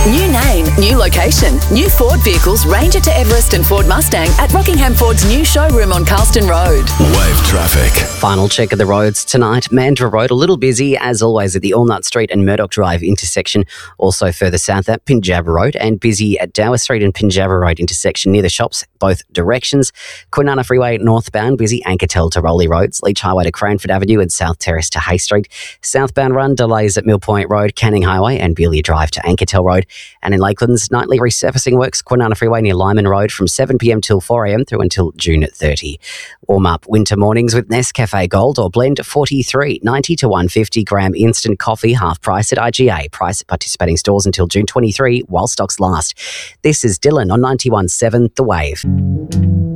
New name, new location, new Ford vehicles, Ranger to Everest and Ford Mustang at Rockingham Ford's new showroom on Carlston Road. Wave traffic. Final check of the roads tonight. Mandurah Road, a little busy as always at the Allnut Street and Murdoch Drive intersection. Also further south at Pinjarra Road, and busy at Dower Street and Pinjarra Road intersection near the shops, both directions. Kwinana Freeway northbound, busy Ankertel to Rowley Roads, Leach Highway to Cranford Avenue and South Terrace to Hay Street. Southbound run, delays at Mill Point Road, Canning Highway and Beeley Drive to Ankertel Road. And in Lakelands, nightly resurfacing works, Kwinana Freeway near Lyman Road from 7pm till 4am through until June 30. Warm up winter mornings with Nescafe Gold or Blend 43, 90 to 150 gram instant coffee, half price at IGA. Price at participating stores until June 23 while stocks last. This is Dylan on 91.7 The Wave.